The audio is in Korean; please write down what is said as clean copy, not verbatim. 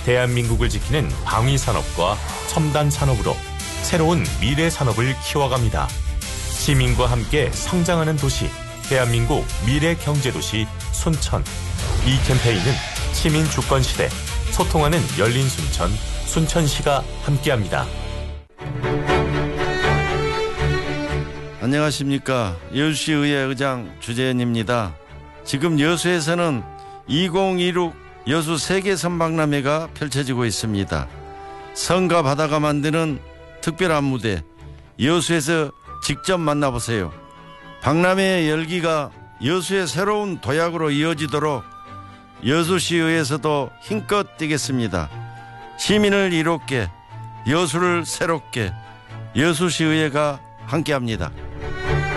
대한민국을 지키는 방위산업과 첨단산업으로 새로운 미래산업을 키워갑니다. 시민과 함께 성장하는 도시, 대한민국 미래경제도시 순천. 이 캠페인은 시민주권시대, 소통하는 열린 순천, 순천시가 함께합니다. 안녕하십니까. 여수시의회 의장 주재현입니다. 지금 여수에서는 2026 여수 세계선박람회가 펼쳐지고 있습니다. 성과 바다가 만드는 특별한 무대, 여수에서 직접 만나보세요. 박람회의 열기가 여수의 새로운 도약으로 이어지도록 여수시의회에서도 힘껏 뛰겠습니다. 시민을 이롭게, 여수를 새롭게, 여수시의회가 함께합니다.